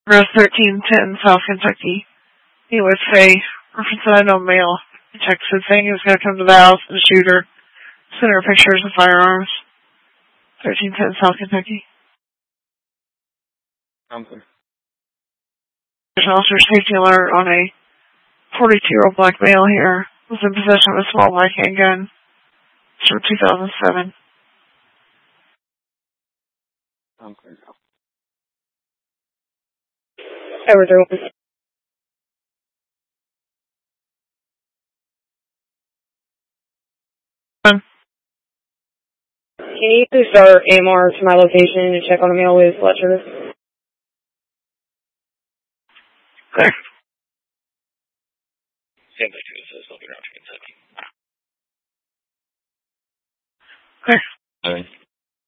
Address 1310 South Kentucky. He would say, reference an unknown male. He texted saying he was going to come to the house and shoot her. Send her pictures of firearms. 1310 South Kentucky. Something. There's an officer safety alert on a 42-year-old black male here. Was in possession of a small black handgun. It's from 2007. Something. Overdue. Can you please start AMR to my location and check on a male with Fletcher? There. Stand by 2, it says, I'll be around to Kentucky. There. All right.